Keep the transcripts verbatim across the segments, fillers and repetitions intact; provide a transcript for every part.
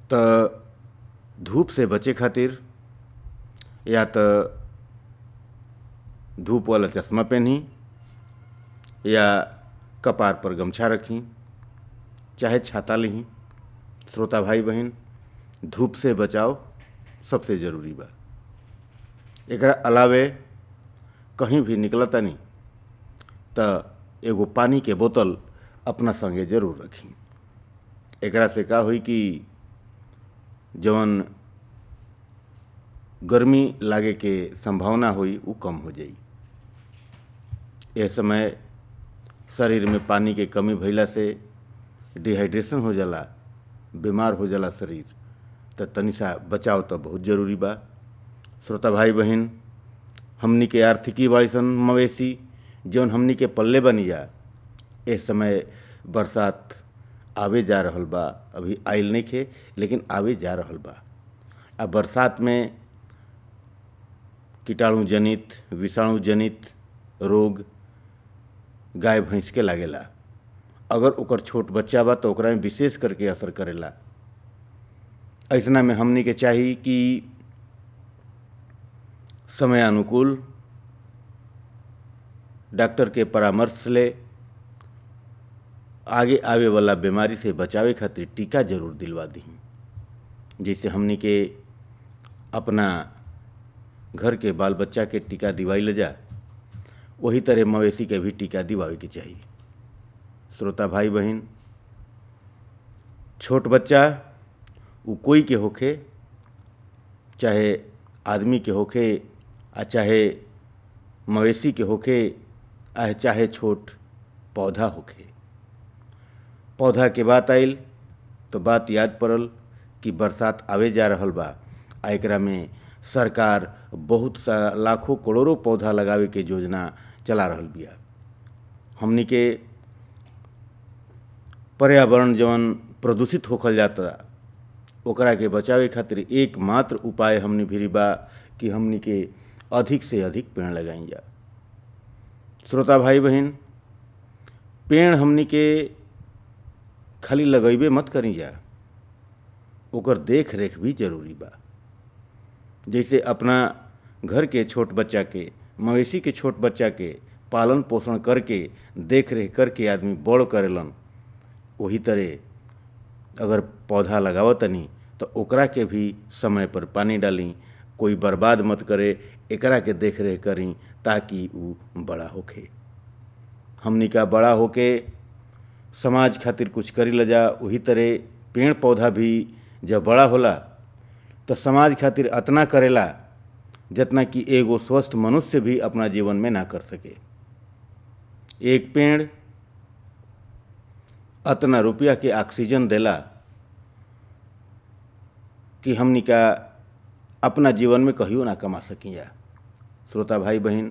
त धूप से बचे खातिर या तो धूप वाला चश्मा पहनी या कपार पर गमछा रखी, चाहे छाता लें। श्रोता भाई बहन, धूप से बचाव सबसे ज़रूरी बा। एकरा अलावे कहीं भी निकलता नहीं तो एगो पानी के बोतल अपना संगे जरूर रखी। एकरा से का हुई कि जवन गर्मी लागे के संभावना हुई वो कम हो जाई। यह समय शरीर में पानी के कमी भइला से डिहाइड्रेशन हो जाला, बीमार हो जाला शरीर, तो तनी सा बचाव तो बहुत जरूरी बा। श्रोता भाई बहन, हमनी के आर्थिकी बाइसन मवेशी जौन हमनी के पल्ले बनी जा। इस समय बरसात आवे जा रहल बा, अभी आइल नहीं खे लेकिन आवे जा रहल बा। अब बरसात में कीटाणु जनित विषाणु जनित रोग गाय भैंस के लागेला। अगर ओकर छोट बच्चा बा तो ओकरा में विशेष करके असर करेला। ऐसना में हमनी के चाही कि समय अनुकूल डॉक्टर के परामर्श ले आगे आवे वाला बीमारी से बचावे खातिर टीका जरूर दिलवा दी। जैसे हमनी के अपना घर के बाल बच्चा के टीका दिवाई ले जा, वही तरह मवेशी के भी टीका दिवावे के चाहिए। श्रोता भाई बहन, छोट बच्चा वो कोई के होखे, चाहे आदमी के होखे आ चाहे मवेशी के होखे आ चाहे छोट पौधा होखे। पौधा के बात आइल तो बात याद पड़ल कि बरसात आवे जा रहल बा। आ एकरा में सरकार बहुत सा लाखों करोड़ों पौधा लगावे के योजना चला रहल बिया। हमनी के पर्यावरण जवन प्रदूषित होखल जाता ओकरा के बचावे खातिर एकमात्र उपाय हमनी भिरी बा कि हमनी के अधिक से अधिक पेड़ लगाई जा। श्रोता भाई बहन, पेड़ हमनी के खाली लगैबे मत करी जा, ओकर देख रेख भी जरूरी बा। जैसे अपना घर के छोट बच्चा के, मवेशी के छोट बच्चा के पालन पोषण करके देख रेख करके आदमी बड़ करेलन, वही तरह अगर पौधा लगावतनी तो ओकरा के भी समय पर पानी डाली, कोई बर्बाद मत करे, एकरा के देख रेख करी ताकि ऊ बड़ा होखे। हमनी का बड़ा होके समाज खातिर कुछ करी ल जा। वही तरह पेड़ पौधा भी जब बड़ा होला तो समाज खातिर अतना करेला जितना कि एगो स्वस्थ मनुष्य भी अपना जीवन में ना कर सके। एक पेड़ अतना रुपया के ऑक्सीजन देला कि हमनी का अपना जीवन में कहियो ना कमा सकी जा। श्रोता भाई बहन,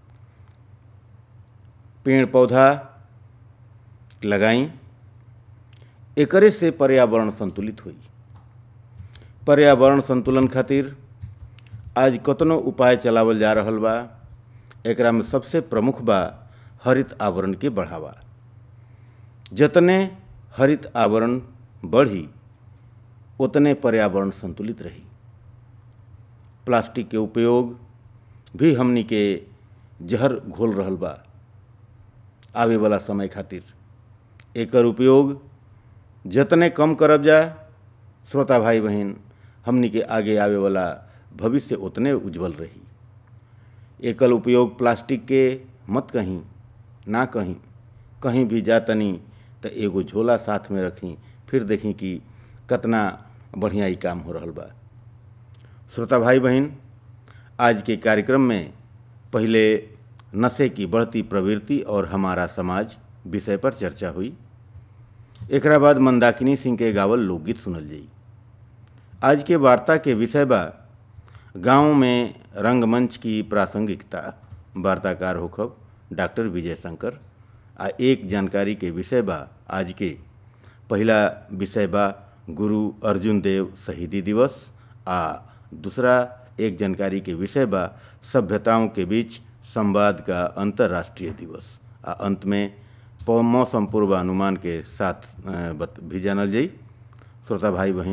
पेड़ पौधा लगाई, एकरे से पर्यावरण संतुलित हुई। पर्यावरण संतुलन खातिर आज कतनो उपाय चलावल जा रहल बा। एकरा में सबसे प्रमुख बा हरित आवरण के बढ़ावा। जतने हरित आवरण बढ़ी उतने पर्यावरण संतुलित रही। प्लास्टिक के उपयोग भी हमनी के जहर घोल रहल बा आवे वाला समय खातिर। एकर उपयोग जतने कम करब जा, श्रोता भाई बहन, हमनी के आगे आवे वाला भविष्य उतने उज्जवल रही। एकल उपयोग प्लास्टिक के मत कहीं ना कहीं कहीं भी जातनी तो एगो झोला साथ में रखी, फिर देखी कि कितना बढ़िया ही काम हो रहल बा। श्रोता भाई बहन, आज के कार्यक्रम में पहले नशे की बढ़ती प्रवृत्ति और हमारा समाज विषय पर चर्चा हुई। एकरा बाद मंदाकिनी सिंह के गावल लोकगीत सुनल जाई। आज के वार्ता के विषय बा गांव में रंगमंच की प्रासंगिकता। वार्ताकार होखब डॉक्टर विजय शंकर। आ एक जानकारी के विषय बा आज के पहला विषय बा गुरु अर्जुन देव शहीदी दिवस। आ दूसरा एक जानकारी के विषय बा सभ्यताओं के बीच संवाद का अंतर्राष्ट्रीय दिवस। आ अंत में मौसम पूर्वानुमान के साथ भी जानल जाई। श्रोता भाई बहन,